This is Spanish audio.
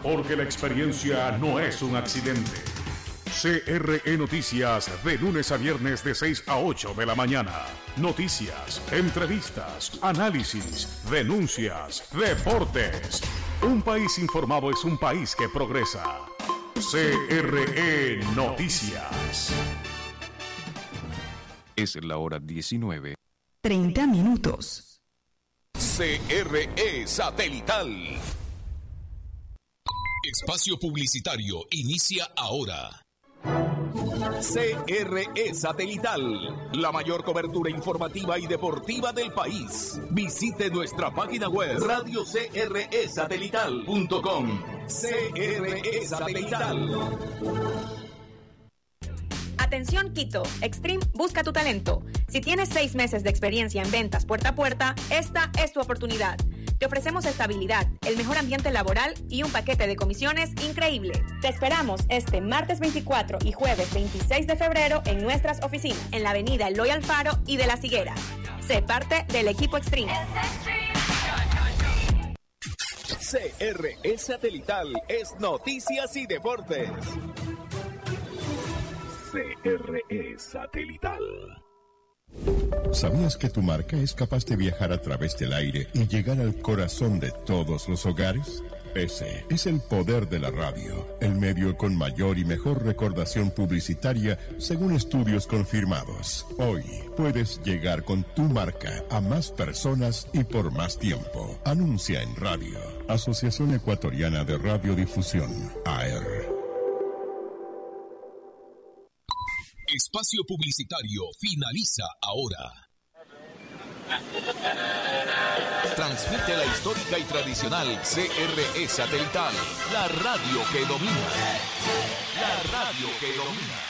porque la experiencia no es un accidente. CRE Noticias, de lunes a viernes de 6 a 8 de la mañana. Noticias, entrevistas, análisis, denuncias, deportes. Un país informado es un país que progresa. CRE Noticias. Es la hora 19:30 minutos. CRE Satelital. Espacio publicitario inicia ahora. CRE Satelital, la mayor cobertura informativa y deportiva del país. Visite nuestra página web radiocresatelital.com. CRE Satelital. Atención Quito, Extreme busca tu talento. Si tienes 6 meses de experiencia en ventas puerta a puerta, esta es tu oportunidad. Te ofrecemos estabilidad, el mejor ambiente laboral y un paquete de comisiones increíble. Te esperamos este martes 24 y jueves 26 de febrero en nuestras oficinas, en la avenida Eloy Alfaro y de Las Higueras. Sé parte del equipo Extreme. CRE Satelital es noticias y deportes. CRE Satelital. ¿Sabías que tu marca es capaz de viajar a través del aire y llegar al corazón de todos los hogares? Ese es el poder de la radio, el medio con mayor y mejor recordación publicitaria según estudios confirmados. Hoy puedes llegar con tu marca a más personas y por más tiempo. Anuncia en radio. Asociación Ecuatoriana de Radiodifusión, AER. Espacio publicitario finaliza ahora. Transmite la histórica y tradicional CRE Satelital, la radio que domina. La radio que domina.